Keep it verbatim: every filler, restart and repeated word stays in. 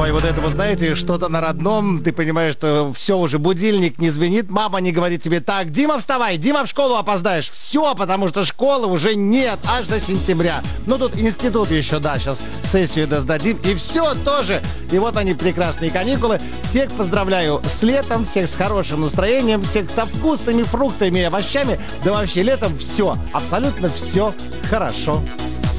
Ой, вот это, вы знаете, что-то на родном, ты понимаешь, что все уже, будильник не звенит, мама не говорит тебе: так, Дима, вставай, Дима, в школу опоздаешь. Все, потому что школы уже нет, аж до сентября. Ну, тут институт еще, да, сейчас сессию досдадим, и все тоже. И вот они, прекрасные каникулы. Всех поздравляю с летом, всех с хорошим настроением, всех со вкусными фруктами и овощами. Да вообще летом все, абсолютно все хорошо.